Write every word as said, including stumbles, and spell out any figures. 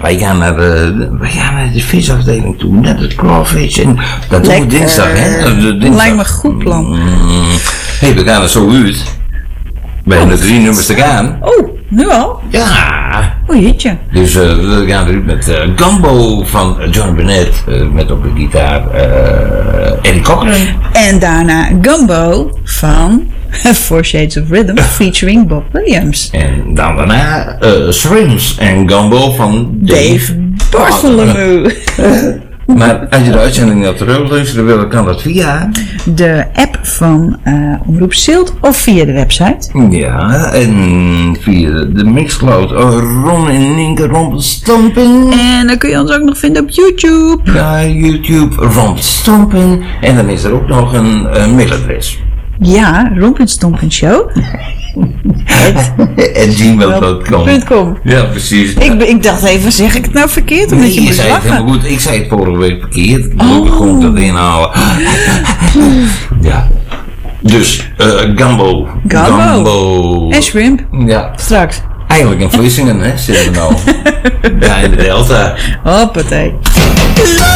wij gaan naar de, wij gaan naar de visafdeling toe, net het crawfish. En dat doen we dinsdag, hè? Dinsdag. Lijkt me een goed plan. Mm. Hé, hey, we gaan er zo uit. We hebben er drie nummers te gaan. Oh, nu al? Ja. O jeetje. Dus uh, we gaan eruit met uh, Gumbo van John Burnett, uh, met op de gitaar uh, Eddie Cochran. En daarna Gumbo van Four Shades of Rhythm featuring Bob Williams. En dan daarna uh, Shrimps en Gumbo van Dave, Dave Bartholomew. Maar als je de uitzending naar terug luisteren wil, kan dat via de app van uh, Omroep Zilt of via de website. Ja, en via de, de Mixcloud. Oh, Ron en Nienke Rompelstompen. En dan kun je ons ook nog vinden op YouTube. Ja, YouTube Rompelstompen. En dan is er ook nog een uh, mailadres. Ja, Rompenstompen-show. at gmail dot com. Ja, precies. Ik, ik dacht even, zeg ik het nou verkeerd? Omdat Nee, je je moest zei het lachen. helemaal goed. Ik zei het vorige week verkeerd. Ik moet er gewoon dat inhalen. Ja. Dus, uh, Gumbo. Gumbo. Gumbo. En shrimp. Ja. Straks. Eigenlijk in Vlissingen, hè, zitten we nou. Ja, in de Delta. Hoppatee.